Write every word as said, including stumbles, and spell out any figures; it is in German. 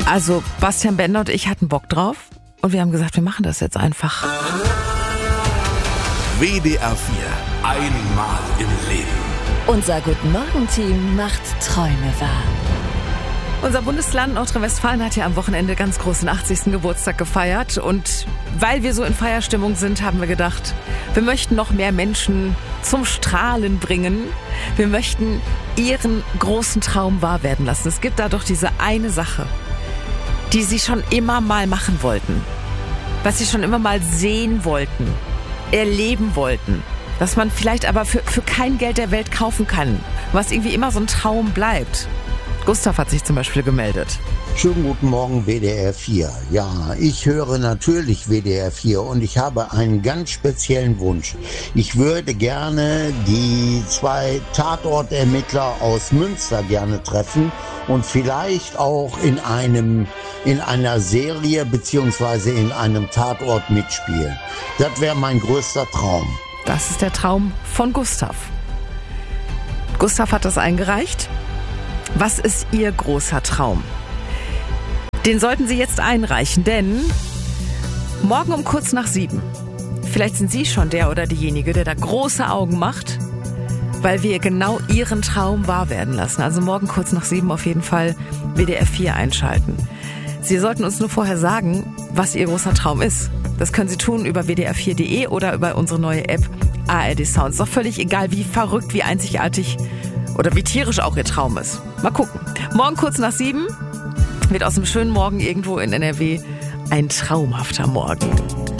Also Bastian Bender und ich hatten Bock drauf und wir haben gesagt, wir machen das jetzt einfach. W D R vier. Einmal im Leben. Unser Guten-Morgen-Team macht Träume wahr. Unser Bundesland Nordrhein-Westfalen hat ja am Wochenende ganz großen achtzigsten Geburtstag gefeiert. Und weil wir so in Feierstimmung sind, haben wir gedacht, wir möchten noch mehr Menschen zum Strahlen bringen. Wir möchten ihren großen Traum wahr werden lassen. Es gibt da doch diese eine Sache, die sie schon immer mal machen wollten. Was sie schon immer mal sehen wollten, erleben wollten. Was man vielleicht aber für, für kein Geld der Welt kaufen kann. Was irgendwie immer so ein Traum bleibt. Gustav hat sich zum Beispiel gemeldet. Schönen guten Morgen, W D R vier. Ja, ich höre natürlich W D R vier und ich habe einen ganz speziellen Wunsch. Ich würde gerne die zwei Tatortermittler aus Münster gerne treffen und vielleicht auch in einem in einer Serie beziehungsweise in einem Tatort mitspielen. Das wäre mein größter Traum. Das ist der Traum von Gustav. Gustav hat das eingereicht. Was ist Ihr großer Traum? Den sollten Sie jetzt einreichen, denn morgen um kurz nach sieben, vielleicht sind Sie schon der oder diejenige, der da große Augen macht, weil wir genau Ihren Traum wahr werden lassen. Also morgen kurz nach sieben auf jeden Fall W D R vier einschalten. Sie sollten uns nur vorher sagen, was Ihr großer Traum ist. Das können Sie tun über w d r vier punkt de oder über unsere neue App A R D Sounds. Doch völlig egal, wie verrückt, wie einzigartig oder wie tierisch auch Ihr Traum ist. Mal gucken. Morgen kurz nach sieben wird aus dem schönen Morgen irgendwo in N R W ein traumhafter Morgen.